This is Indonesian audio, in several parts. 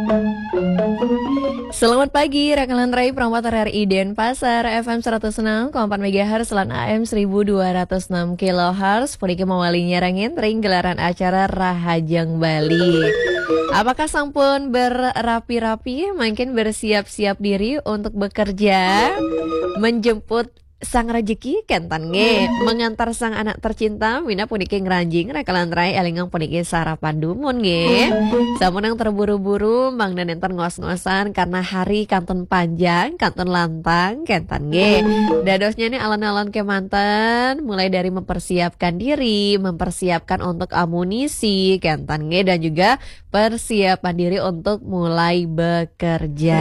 Selamat pagi, rekanan Rai Promotor RI Denpasar FM 106,4 MHz lan AM 1206 kHz. Puniki mawali nyarangin ring gelaran acara Rahajang Bali. Apakah sampun berapi-rapi, makin bersiap-siap diri untuk bekerja, menjemput sang rejeki kentan nge mengantar sang anak tercinta Wina puniki ngranjing rekalan rai elingang puniki sarapan dumun nge samun yang terburu-buru mang dan enten ngos-ngosan karena hari kanton panjang kanton lantang kentan nge dadosnya nih alon-alon kemanten mulai dari mempersiapkan diri mempersiapkan untuk amunisi kentan nge dan juga persiapan diri untuk mulai bekerja.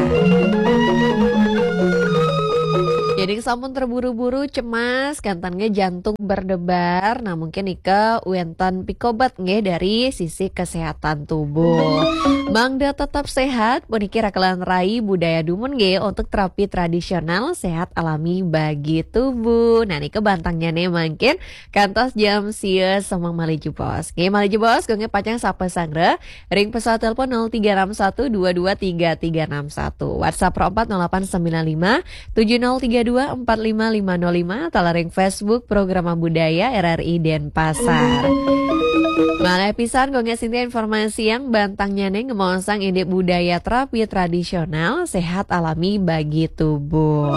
Jadi sampun terburu-buru cemas kantannya jantung berdebar. Nah mungkin Ika wenten pikobat nge dari sisi kesehatan tubuh. Mangda tetap sehat. Puniki rakalan rai budaya dumun nge untuk terapi tradisional sehat alami bagi tubuh. Nah Nika bantangnya nih mungkin kantos jam sius sama maliju bos. Nge maliju bos gue pacang sapa sangre. Ring pesawat telepon 0361 223361. WhatsApp 40895 7032 45505 talaring Facebook Program Budaya RRI Denpasar. Malah pisan gue ngasih informasi yang bantangnya nih ngemosang ide budaya terapi tradisional sehat alami bagi tubuh.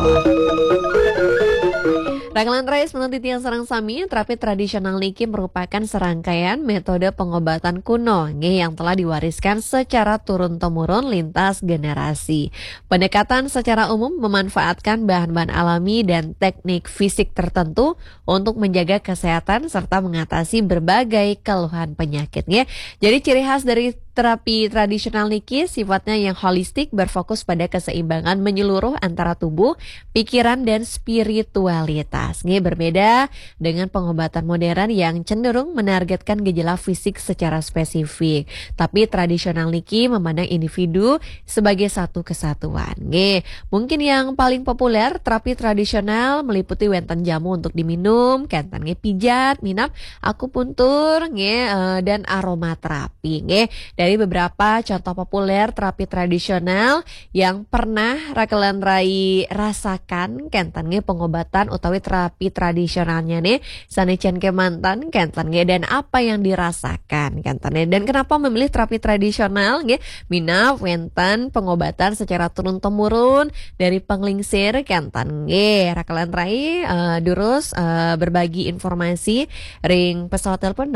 Raglan Rais menurut yang serang sami, terapi tradisional niki merupakan serangkaian metode pengobatan kuno yang telah diwariskan secara turun-temurun lintas generasi. Pendekatan secara umum memanfaatkan bahan-bahan alami dan teknik fisik tertentu untuk menjaga kesehatan serta mengatasi berbagai keluhan penyakit. Jadi ciri khas dari terapi tradisional niki sifatnya yang holistik berfokus pada keseimbangan menyeluruh antara tubuh, pikiran, dan spiritualitas. Ini berbeda dengan pengobatan modern yang cenderung menargetkan gejala fisik secara spesifik. Tapi tradisional niki memandang individu sebagai satu kesatuan. Mungkin yang paling populer terapi tradisional meliputi wenten jamu untuk diminum, kentan pijat, minap, akupuntur, dan aromaterapi. Dari beberapa contoh populer terapi tradisional yang pernah Rakelan Rai rasakan kentan pengobatan utawi terapi tradisionalnya nih sanecen kemantan kentan dan apa yang dirasakan kentan dan kenapa memilih terapi tradisional minap wenten pengobatan secara turun temurun dari penglingsir kentan Rakelan Rai durus berbagi informasi ring pesawat telepon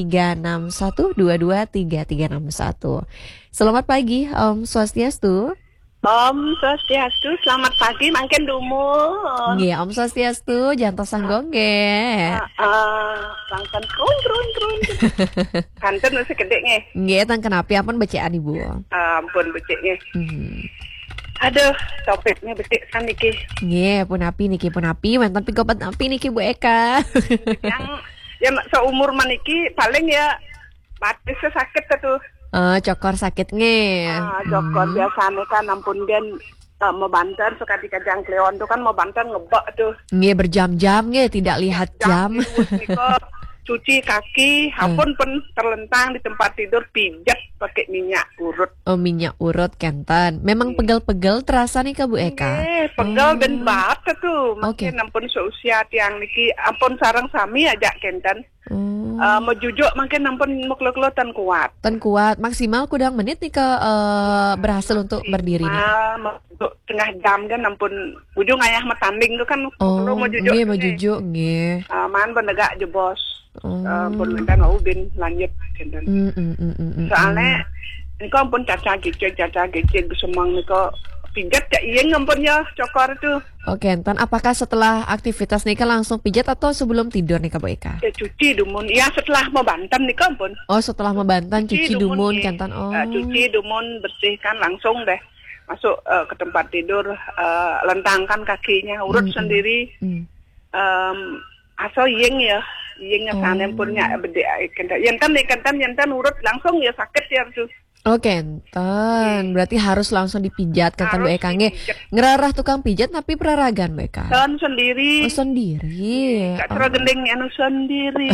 0361223361. Selamat pagi, Om Swastiastu. Om Swastiastu, selamat pagi, makin dumul. Nggih, Om Swastiastu, jantos sanggong nggih. Langkan krun. Kanten masih gede nggih. Nggih, tang kenapa ampun becaan Ibu? Ampun beceknya. Aduh, topiknya becek san niki. Nggih, pun api wonten pikobat api niki Bu Eka. Yang ya seumur maniki paling ya batisnya sakit tuh. Cokor sakit nge. Cokor biasanya kan ampun gen mau banten suka dikajang kleon tuh kan mau banten ngebak tuh. Nge berjam-jam nge tidak lihat jam. Cuci kaki, ampun pun terlentang di tempat tidur pijat pakai minyak urut. Oh minyak urut kentan. Memang pegel-pegel terasa nih Kak Bu Eka. Pegel dan bata tuh. Mungkin Okay. ampun seusia tiang niki ampun sarang sami aja kentan. Mau jujuk makin ampun mukluk-mukluk tan kuat. Tan kuat maksimal kudang menit nih ke berhasil untuk berdiri nih. Untuk tengah jam kan ampun ujung ayah matanding tuh kan perlu mau jujuk. Nggih mau jujuk nggih. Man penegak jebos. Pun minta mau bin lanjut kentan. Soalnya niko ampun caca gicek semang niko pijat ya iya ampun ya cokor tuh. Oke, entan apakah setelah aktivitas nikah langsung pijat atau sebelum tidur nih Kak Bu Eka? Ya cuci dumun. Ya setelah mau bantan nih ampun. Oh setelah membantan cuci dumun ya. kentan. Cuci dumun bersihkan langsung deh. Masuk ke tempat tidur, lentangkan kakinya, urut sendiri. Asal yeng sana punya bede kentan. Yang kan urut langsung ya sakit ya tuh. Oh kenten, berarti harus langsung dipijat kenten Bu Harus Eka nge. dipijat. Ngerarah tukang pijat tapi peraragan Bu Eka. Kan sendiri. Oh sendiri. Kak Cera gendeng anu sendiri,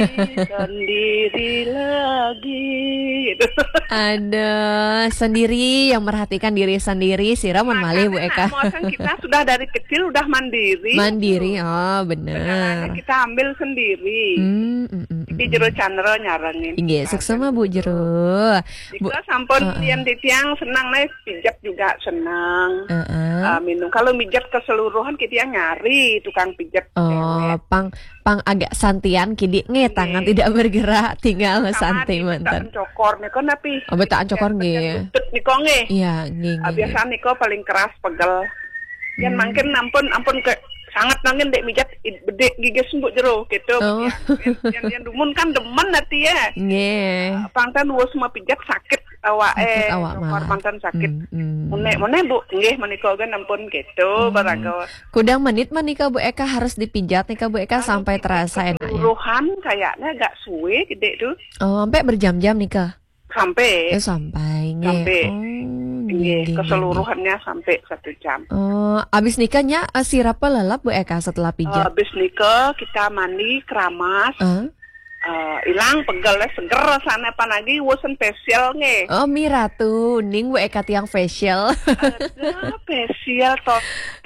sendiri lagi. Gitu. Ada sendiri yang merhatikan diri sendiri, siraman malih Bu Eka. Kan kita sudah dari kecil udah mandiri. Mandiri, oh Sekarang bener. kita ambil sendiri. Di jero chandra nyarangin. Iya, seksama Bu Jero. Bu, Jika sampun yang di tiang senang nih pijat juga senang. Minum kalau mijat keseluruhan kita yang nyari tukang pijat. oh, pang agak santian kidi nge tangan tidak bergerak tinggal santai mantan. Cokor nih kan tapi. Oh, betaan cokor nge. Lutut nih kok nge. Iya, nge. Biasa nih kok paling keras pegel. Yang makin ampun ke sangat nangin dek mijat bedek gigi sembuk jero gitu. Oh. Yang dumun kan demen nanti ya. Nge. Pantan wo semua pijat sakit awak malah. pantan sakit. Mone Bu, nggih menika kan ampun gitu barangkali. Kudang menit menika Bu Eka harus dipijat nika Bu Eka sampai terasa enaknya. Keseluruhan kayaknya agak suwe gede tuh. Oh, sampai berjam-jam nika. Sampai Sampai nge. Sampai. Oh, nggih, keseluruhannya sampai 1 jam. Oh, abis nikahnya sirap lelap Bu Eka setelah pijat. Habis nikah kita mandi keramas. Ilang pegelnya seger sana apa lagi wusen facial nge. Oh, Mira tuh ning Bu Eka tiang facial. Ada facial toh.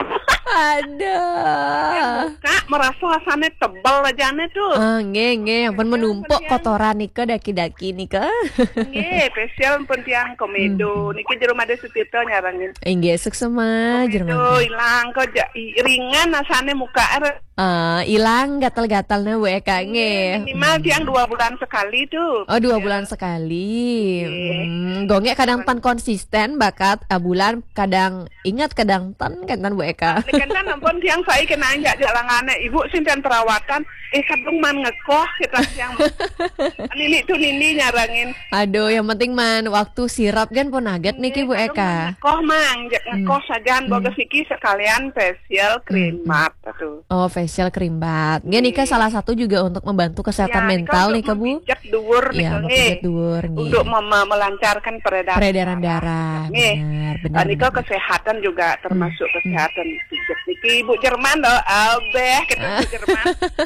Ada. Kak merasa rasanya tebal aja nih tuh. Nge, ampun menumpuk kotoran nika daki-daki nika. Nge, facial pun tiang komedo. Niki jero made Sutirto nyarangin. Nge, seksema Komedo jerman. ilang kok ringan asane muka Ilang gatal-gatalnya Bu Eka nge. minimal tiang 2 bulan sekali tuh. Oh 2 bulan sekali. Gongnya kadang pan konsisten bakat bulan kadang ingat kadang tan Bu Eka. Kan ampun tiang saya kena enggak jalangane ibu sinten perawatan kadung man ngekoh kita tiang nini nyarangin. Aduh yang penting man waktu sirap kan pun naget niki Bu Eka. Ngekoh mang ngekoh sajan boga siki sekalian facial cream mat tuh. Oh facial cream bath. Nggak nika salah satu juga untuk membantu kesehatan mental nih Bu. Pijat dhuwur Ya, pijat dhuwur untuk melancarkan peredaran darah. Benar. Nika kesehatan juga termasuk kesehatan pijat niki Ibu Jerman loh, abeh kita Ibu Jerman.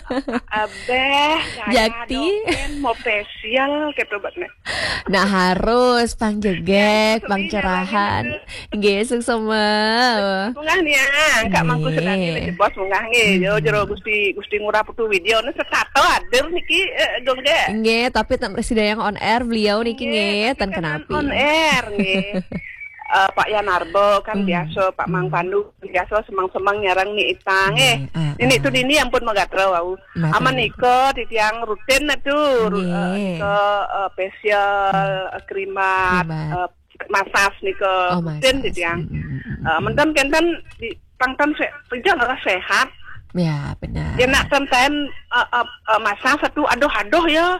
Abeh Jakti mau facial gitu batnya. Nah harus pang jegek, pang cerahan. Gesek sama. Munggah nih ya, Kak Mangku sedang ini bos munggah nih. Jero Gusti ngurah putu video ini setato hadir niki dong ge. Nge, tapi tak presiden yang on air beliau niki nge, tan kenapi. On air nge. Pak Yanarbo kan biasa, Pak Mang Pandu biasa semang-semang nyarang nih itang ini tuh ini ampun magatro wau. Aman niko di tiang rutin tuh niko facial krimat masas niko rutin di tiang. Menten kenten di pangtan pijat sehat. Ya benar. Ya nak tenten masa satu aduh ya.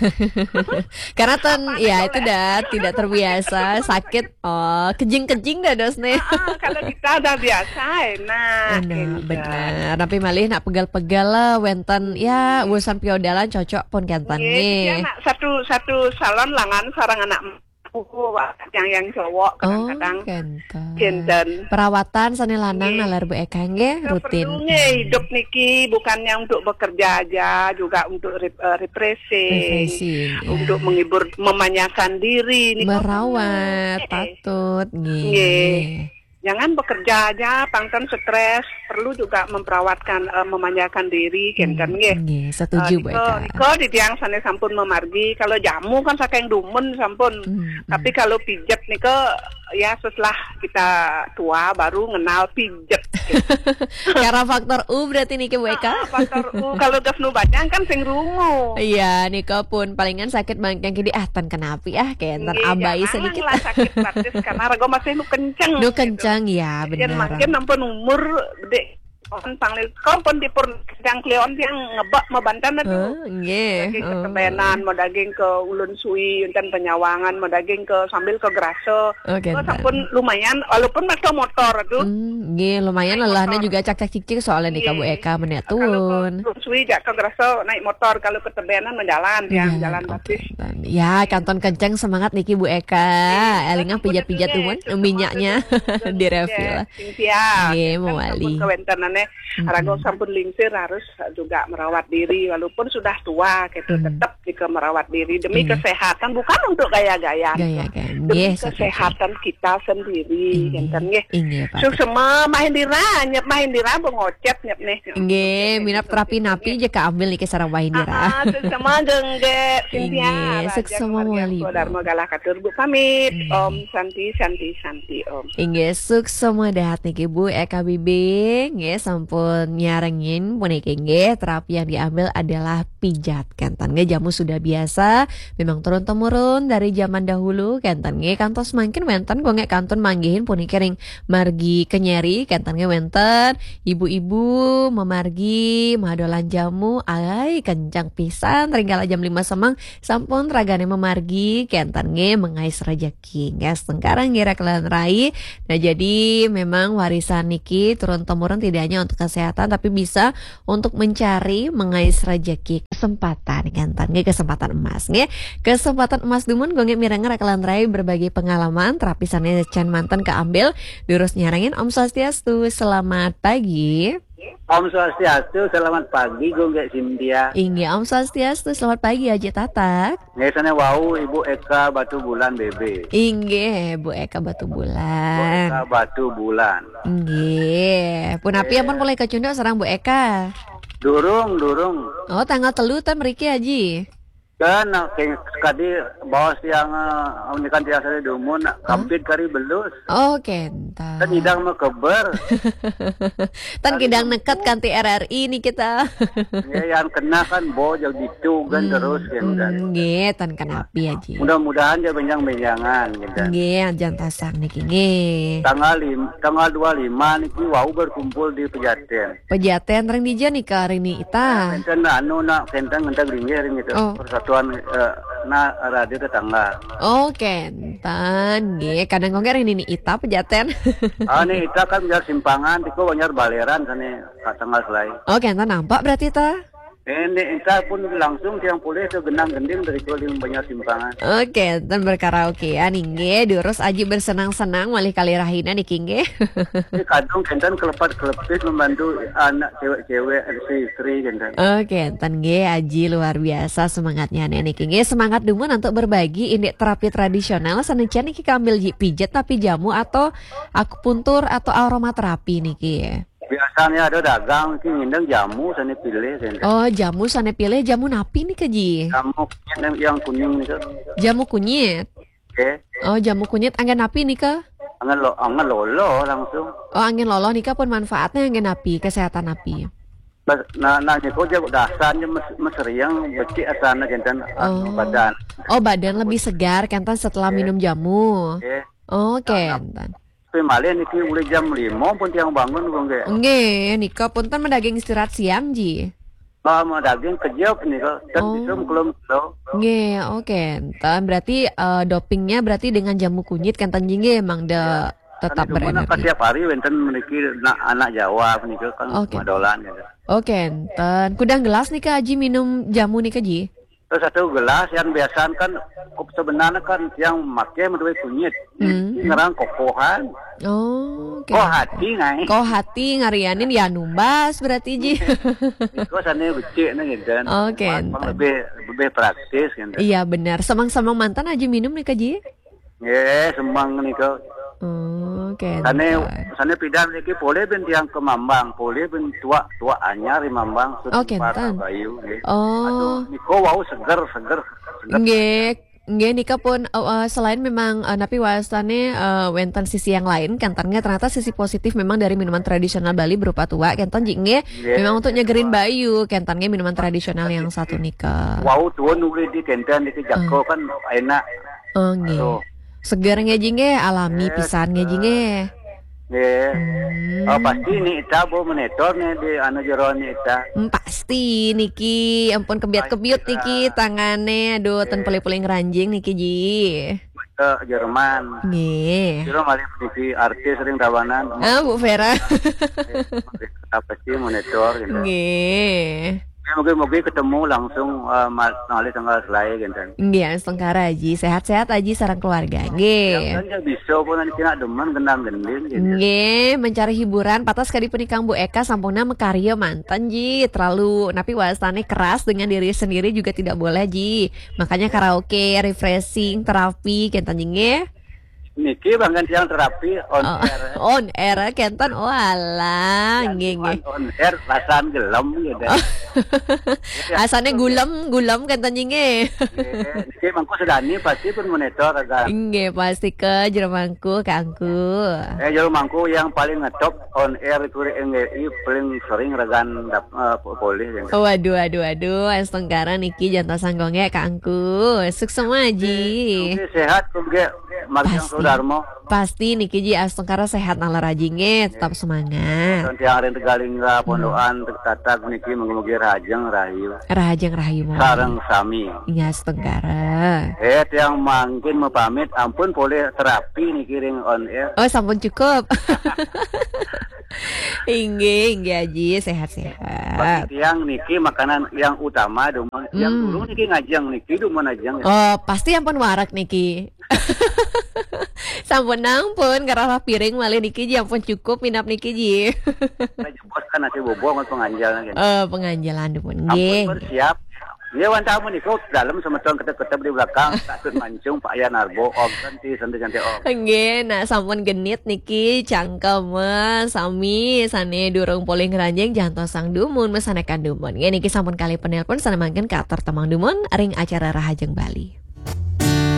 Karena ya itu dah tidak terbiasa sakit. Oh kejing dah dosnya. Kalau kita udah biasa enak. Benar. Tapi malih nak pegal-pegal lah wenten ya urusan piodalan cocok pun kantan nih. Nak satu salon langan sarang anak yang cowok kadang-kadang kenten. Perawatan sane lanang nalar Bu Eka nge rutin. Hidup niki bukannya untuk bekerja aja, juga untuk refreshing. Untuk menghibur, memanjakan diri. Merawat patut nge. Jangan bekerja aja, pangton stres, perlu juga memperawatkan, memanjakan diri, kenten nggih. Setuju Bu Eka. Niko di tiang sana sampun memargi, kalau jamu kan saking dumun sampun. Tapi kalau pijet niko ya setelah kita tua baru ngenal pijet. Karena faktor U berarti niki Bu Eka. Faktor U kalau gafnu bajang kan sing rungu. Iya, niko pun palingan sakit bangkang kidi tan kenapi kenten abai sedikit. Sakit praktis karena rego masih nu kenceng. Ya benar. Makin ampun umur gede panglil kau pun dipur yang kleon yang ngebak mabantan itu. Nggih. Daging ke Tembenan, mau daging ke Ulun Sui, dan Penyawangan, mau daging ke sambil ke Graso. Itu sampun lumayan, walaupun mereka motor itu. Nggih, lumayan lelahnya juga cak-cak cicik soalnya nih Bu Eka menetun. Kalau ke Ulun Sui jak ke Graso naik motor, kalau ke Tembenan menjalan, yang jalan basis. Ya, kanton kenceng semangat niki Bu Eka. Elingah pijat-pijat tuh minyaknya di refill. Nggih, mewali. Kewentenannya Arago sampun lingsir harus juga merawat diri walaupun sudah tua gitu tetap jika merawat diri demi kesehatan bukan untuk gaya-gaya demi kesehatan kita sendiri enten nggih semua main dira bengocet nyep nih nggih minap terapi napi jika ambil niki sareng main dira sama gengge Cynthia seksama wali Dharma galah katur Bu pamit Om Santi Om nggih suksema dahat niki Bu Eka Bibi nggih sampun nyarengin puniki nggih terapi yang diambil adalah pijat kentan nggih jamu sudah biasa memang turun temurun dari zaman dahulu kentan nggih kantos mangkin wenten gonge kantun manggihin puniki ring margi kenyeri kentan nggih wenten ibu-ibu memargi madolan jamu alai kencang pisan ringgala jam 5 semang sampun ragane memargi kentan nggih mengais rejeki nggih sekarang ngira kalian rai nah jadi memang warisan niki turun temurun tidak hanya untuk kesehatan tapi bisa untuk mencari mengais rejeki kesempatan kentan nggih kesempatan emas nggih kesempatan emas dumun gonge mirenga rakalan rai berbagi pengalaman terapi sane can mantan keambil durus nyarengin Om Swastiastu selamat pagi Om Swastiastu, selamat pagi, gue Cynthia. Inggih, Om Swastiastu, selamat pagi, Haji Tatak. Biasanya wau Ibu Eka Batu Bulan BB. Inggih, Bu Eka Batu Bulan. Bu Eka Batu Bulan. Inggih, pun api ampun mulai kecunduk sarang Bu Eka. Durung. Oh, tanggal telu tan mriki Haji. Kan kadi bos yang unikan tiasa di dumun kampit kari belus. Oh, kenta. Kan hidang mah keber. Tan kidang neket kanti RRI nih kita. Ya yang kena kan bo jauh gitu kan terus kan. Nggih, tan kenapi Haji. Mudah-mudahan dia benjang-benjangan gitu. Nggih, jan tasang niki nggih. Tanggal 25 niki wau berkumpul di Pejaten. Pejaten ring dija nih ka rini ita. Kenten anu nak kenten ngentak ringgir gitu. Persatuan radio tetangga. Oh, kentan nggih, kadang ngongger ini ita Pejaten. Nih ita kan biar simpangan tiko banyak baleran sane tanggal selai. Oh, kentan nampak berarti ta? Ini ita pun langsung tiang pulih ke genang gending dari kuling banyak simpangan. Oke, dan berkaraoke ya ningge, durus aji bersenang-senang malih kali rahina niki nggih. Kadung kentan kelepis membantu anak cewek-cewek istri kentan. Oke, enten nggih aji luar biasa semangatnya niki nggih, semangat dumun untuk berbagi ini terapi tradisional sanejan niki kambil pijat tapi jamu atau akupuntur atau aromaterapi niki. Biasanya ada dagang ki ngindeng jamu sane pilih kentan. Oh, jamu sane pilih jamu napi nih Ji? Jamu yang kuning itu. Jamu kunyit. Oke. Oh, jamu kunyit angin napi nih ke? Angin lolo langsung. Oh, angin lolo nih pun manfaatnya angin napi, kesehatan napi. Nah, niko jago dasarnya meseriang becik asana kentan badan. Oh, badan lebih segar kentan setelah minum jamu. Oh, kentan. Malih niki mulai jam 5 pun tiang bangun kok nggih. Nggih, nika punten mendaging istirahat siang Ji. Mau daging kejauh nika, dan bisum kelum kilo. Nggih, oke. Entan berarti dopingnya berarti dengan jamu kunyit kan nggih emang tetap berenergi. Setiap hari wenten meniki anak Jawa nika kan madolan gitu. Oke, entan. Kudang gelas nika Haji minum jamu nika Ji. Terus satu gelas yang biasa kan sebenarnya kan yang make menurut kunyit. Ngerang kokohan. Oh, okay. Kok hati ngarianin ya numbas berarti Ji. Kok sana becik nih gitu. Oke. Lebih praktis gitu. Iya benar. Semang-semang mantan aja minum nih Ji. Semang nih kok. Oke. Sana pidan iki boleh ben tiang ke Mambang, boleh ben tua anyar di Mambang sudah bayu nggih. Oh. Niko wau seger. Nggih nika pun selain memang napi wasane wenten sisi yang lain kantannya ternyata sisi positif memang dari minuman tradisional Bali berupa tua kentan nggih memang untuk nyegerin bayu kentannya minuman tradisional yang satu nika. Wau tuan nuli di kentan di Jago kan enak. Oh nggih. Seger nggih alami pisan nggih. Oh pasti nih ita bo monitor nih di anu jero nih ita. Pasti niki, ampun kebiut-kebiut niki tangannya, aduh ten peli-peli ngeranjing niki ji. Ke Jerman. Nggih. Jero malih niki artis sering tawanan. Bu Vera. Apa sih monitor gitu. Nggih. Mungkin ketemu langsung malih tanggal selai gitu. Nggih, Sengkara Aji, sehat-sehat Aji sareng keluarga. Nggih. Yang bisa pun nanti kena demen gendang-gending gitu. Nggih, mencari hiburan patas kadi punikang Bu Eka sampuna mekarya mantan Ji, terlalu napi wasane keras dengan diri sendiri juga tidak boleh Ji. Makanya karaoke, refreshing, terapi kentan nggih. Niki bahkan siang terapi on air. On air kentan alah nggih nggih. On air rasaan gelem gitu. Asane gulem kentan nggih. Niki mangku sedani pasti pun monitor agak. Nggih pasti ke jero mangku kangku. Jero mangku yang paling ngetop on air itu NGI paling sering regan polih. Waduh Astengkara niki jantan sanggongnya kangku. Sukses Ji. Sehat juga Pasti niki Ji Astengkara sehat nala rajinge tetap semangat. Yang hari Tegalingga pondokan tata niki mugi rajeng rahayu. Rajeng rahayu sareng sami. Iya Astengkara. Yang mungkin mau pamit ampun boleh terapi niki ring on air. Oh sampun cukup. Inggih Aji sehat-sehat. Yang niki makanan yang utama dumun. Yang dulu niki ngajeng niki dumun ajeng. Oh pasti ampun warak niki. Sampun nampun karena piring malih niki ji ampun cukup minap niki ji. Bos kan nasi bobong penganjal gitu. Penganjalan dumun nggih. Ampun bersiap. Dia wantamu niku dalam semeton ketep-ketep di belakang takut mancung Pak Yan Narbo om ganti santai-santai om. Nggih, nah sampun genit niki cangkem sami sane durung poling ranjing jantos sang dumun mesanekan dumun. Nggih niki sampun kali penelpon sana mangken ka atar temang dumun ring acara Rahajeng Bali.